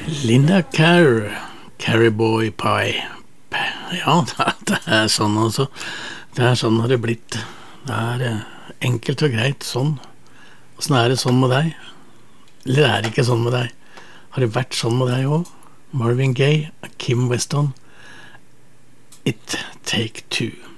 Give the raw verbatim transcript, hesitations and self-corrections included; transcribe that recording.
Linda Carr, Carryboy Pie. Ja, det, det er sånn altså. Det er sånn har det blitt. Det er eh, enkelt og greit sånn. Hvordan er det sånn med deg? Eller er det ikke sånn med deg? Har det vært sånn med deg også? Marvin Gaye, Kim Weston, It Take Two.